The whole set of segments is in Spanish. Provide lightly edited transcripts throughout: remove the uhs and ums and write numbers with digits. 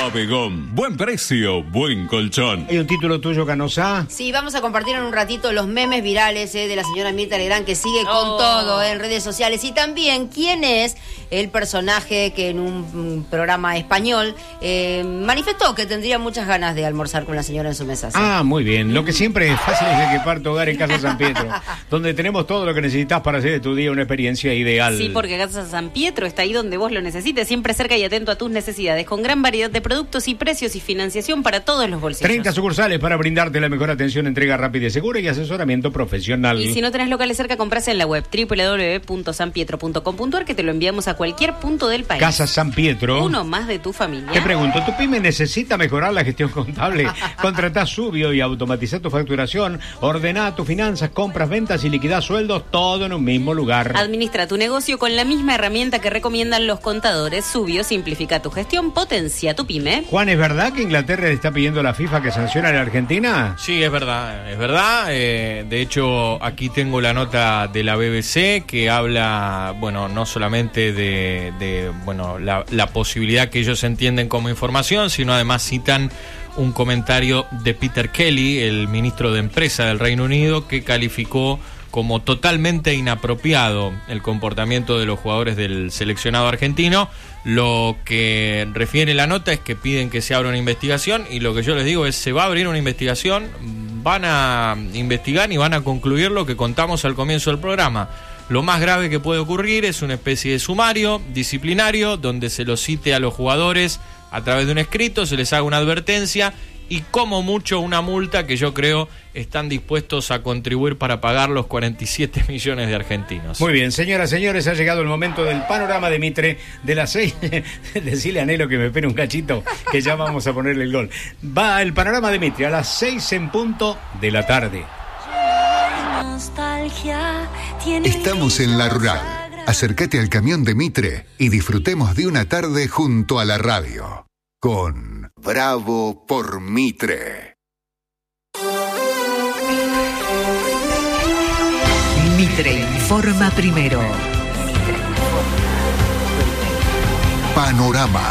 Bodegón. Buen precio, buen colchón. ¿Hay un título tuyo, Canosa? Sí, vamos a compartir en un ratito los memes virales de la señora Mirta Legrand, que sigue con todo en redes sociales. Y también quién es el personaje que en un programa español manifestó que tendría muchas ganas de almorzar con la señora en su mesa. ¿Sí? Ah, muy bien. Lo que siempre es fácil es equipar tu hogar en Casa San Pietro, donde tenemos todo lo que necesitas para hacer de tu día una experiencia ideal. Sí, porque Casa San Pietro está ahí donde vos lo necesites, siempre cerca y atento a tus necesidades, con gran variedad de productos y precios y financiación para todos los bolsillos. 30 sucursales para brindarte la mejor atención, entrega rápida y segura y asesoramiento profesional. Y si no tenés locales cerca, comprás en la web www.sanpietro.com.ar, que te lo enviamos a cualquier punto del país. Casa San Pietro. Uno más de tu familia. Te pregunto, ¿tu pyme necesita mejorar la gestión contable? Contratá Subio y automatizá tu facturación, ordená tus finanzas, compras, ventas y liquidá sueldos, todo en un mismo lugar. Administra tu negocio con la misma herramienta que recomiendan los contadores. Subio simplifica tu gestión, potencia tu pyme. Juan, ¿es verdad que Inglaterra le está pidiendo a la FIFA que sancione a la Argentina? Sí, es verdad, es verdad. De hecho, aquí tengo la nota de la BBC que habla, bueno, no solamente de la posibilidad que ellos entienden como información, sino además citan un comentario de Peter Kelly, el ministro de Empresa del Reino Unido, que calificó como totalmente inapropiado el comportamiento de los jugadores del seleccionado argentino. Lo que refiere la nota es que piden que se abra una investigación, y lo que yo les digo es: se va a abrir una investigación, van a investigar y van a concluir lo que contamos al comienzo del programa. Lo más grave que puede ocurrir es una especie de sumario disciplinario donde se los cite a los jugadores a través de un escrito, se les haga una advertencia y como mucho una multa que yo creo están dispuestos a contribuir para pagar los 47 millones de argentinos. Muy bien, señoras, señores, ha llegado el momento del panorama de Mitre de las 6. Decile a Nelo que me espere un cachito, que ya vamos a ponerle el gol. Va el panorama de Mitre a las 6 en punto de la tarde. Estamos en La Rural. Acércate al camión de Mitre y disfrutemos de una tarde junto a la radio. Con Bravo por Mitre. Mitre informa primero. Panorama.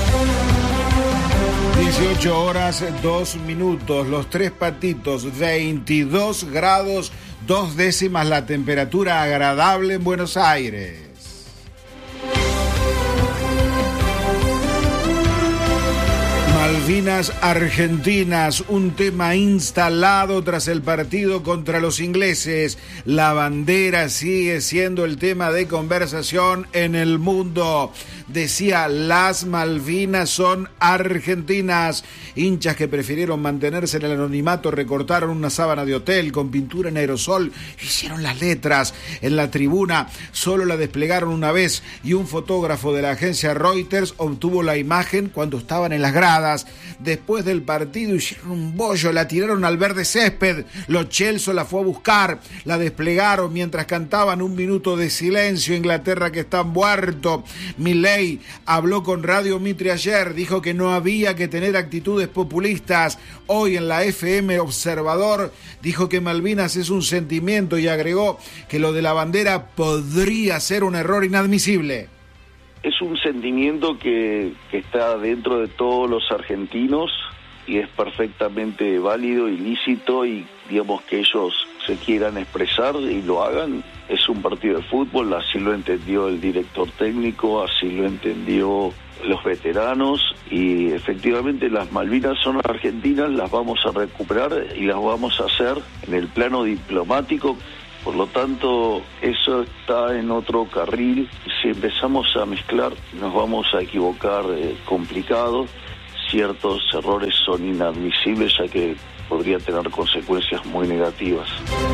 18 horas 2 minutos, los Tres Patitos, 22 grados 2 décimas la temperatura agradable en Buenos Aires. Malvinas Argentinas, un tema instalado tras el partido contra los ingleses. La bandera sigue siendo el tema de conversación en el mundo. Decía, las Malvinas son argentinas. Hinchas que prefirieron mantenerse en el anonimato recortaron una sábana de hotel con pintura en aerosol, hicieron las letras. En la tribuna solo la desplegaron una vez y un fotógrafo de la agencia Reuters obtuvo la imagen cuando estaban en las gradas. Después del partido hicieron un bollo, la tiraron al verde césped. Lo Celso la fue a buscar, la desplegaron mientras cantaban un minuto de silencio. Inglaterra que está muerto. Milei habló con Radio Mitre ayer, dijo que no había que tener actitudes populistas. Hoy en la FM Observador dijo que Malvinas es un sentimiento y agregó que lo de la bandera podría ser un error inadmisible. Es un sentimiento que está dentro de todos los argentinos y es perfectamente válido y lícito, y digamos que ellos se quieran expresar y lo hagan. Es un partido de fútbol, así lo entendió el director técnico, así lo entendió los veteranos, y efectivamente las Malvinas son argentinas, las vamos a recuperar y las vamos a hacer en el plano diplomático. Por lo tanto, eso está en otro carril. Si empezamos a mezclar, nos vamos a equivocar complicado. Ciertos errores son inadmisibles, ya que podría tener consecuencias muy negativas.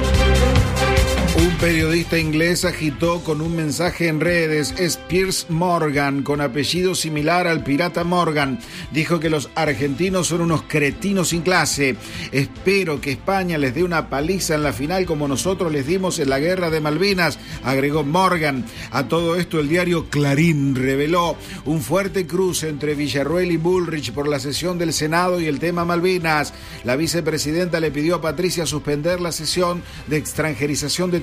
Un periodista inglés agitó con un mensaje en redes. Es Piers Morgan, con apellido similar al pirata Morgan. Dijo que los argentinos son unos cretinos sin clase. Espero que España les dé una paliza en la final como nosotros les dimos en la guerra de Malvinas, agregó Morgan. A todo esto el diario Clarín reveló un fuerte cruce entre Villarruel y Bullrich por la sesión del Senado y el tema Malvinas. La vicepresidenta le pidió a Patricia suspender la sesión de extranjerización de tierras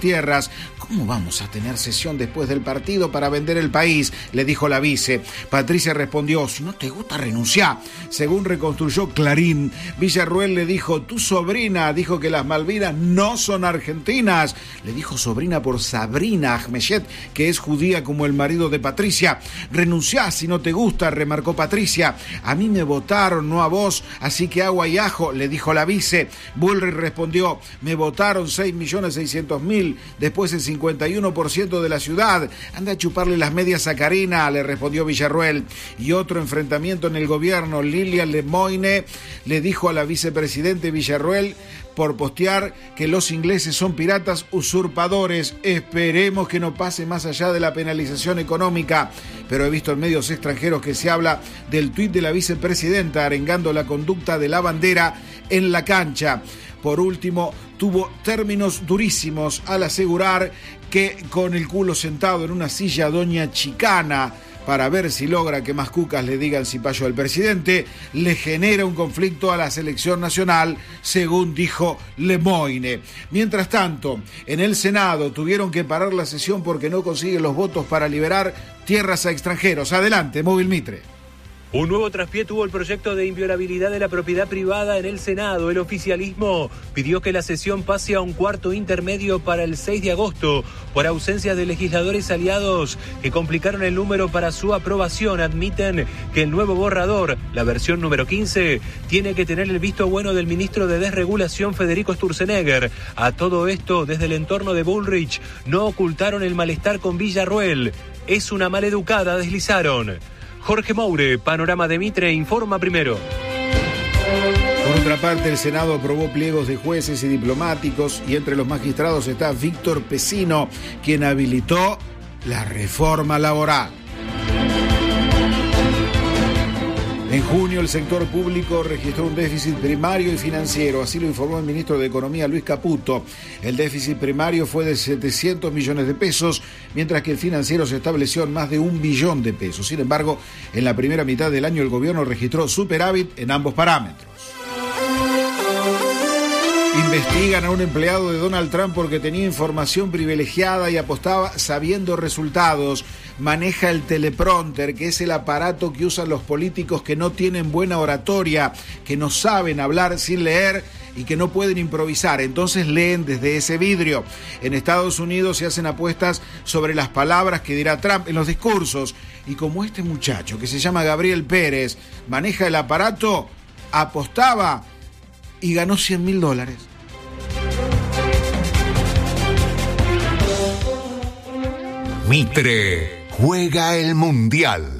tierras. ¿Cómo vamos a tener sesión después del partido para vender el país?, le dijo la vice. Patricia respondió: si no te gusta, renunciá. Según reconstruyó Clarín, Villarruel le dijo: tu sobrina dijo que las Malvinas no son argentinas. Le dijo sobrina por Sabrina Ahmeyet, que es judía como el marido de Patricia. Renunciá si no te gusta, remarcó Patricia. A mí me votaron, no a vos, así que agua y ajo, le dijo la vice. Bullrich respondió: me votaron 6.600.000, después el 51% de la ciudad. Anda a chuparle las medias a Carina, le respondió Villarruel. Y otro enfrentamiento en el gobierno. Lilian Lemoyne le dijo a la vicepresidente Villarruel por postear que los ingleses son piratas usurpadores. Esperemos que no pase más allá de la penalización económica. Pero he visto en medios extranjeros que se habla del tuit de la vicepresidenta arengando la conducta de la bandera en la cancha. Por último, tuvo términos durísimos al asegurar que con el culo sentado en una silla doña Chicana, para ver si logra que más cucas le digan cipayo al presidente, le genera un conflicto a la selección nacional, según dijo Lemoyne. Mientras tanto, en el Senado tuvieron que parar la sesión porque no consiguen los votos para liberar tierras a extranjeros. Adelante, Móvil Mitre. Un nuevo traspié tuvo el proyecto de inviolabilidad de la propiedad privada en el Senado. El oficialismo pidió que la sesión pase a un cuarto intermedio para el 6 de agosto por ausencia de legisladores aliados que complicaron el número para su aprobación. Admiten que el nuevo borrador, la versión número 15, tiene que tener el visto bueno del ministro de Desregulación, Federico Sturzenegger. A todo esto, desde el entorno de Bullrich, no ocultaron el malestar con Villarruel. Es una maleducada, deslizaron. Jorge Moure, Panorama de Mitre, informa primero. Por otra parte, el Senado aprobó pliegos de jueces y diplomáticos y entre los magistrados está Víctor Pesino, quien habilitó la reforma laboral. En junio, el sector público registró un déficit primario y financiero, así lo informó el ministro de Economía, Luis Caputo. El déficit primario fue de 700 millones de pesos, mientras que el financiero se estableció en más de 1 billón de pesos. Sin embargo, en la primera mitad del año el gobierno registró superávit en ambos parámetros. Investigan a un empleado de Donald Trump porque tenía información privilegiada y apostaba sabiendo resultados. Maneja el teleprompter, que es el aparato que usan los políticos que no tienen buena oratoria, que no saben hablar sin leer y que no pueden improvisar. Entonces leen desde ese vidrio. En Estados Unidos se hacen apuestas sobre las palabras que dirá Trump en los discursos. Y como este muchacho, que se llama Gabriel Pérez, maneja el aparato, apostaba y ganó $100.000. Mitre juega el Mundial.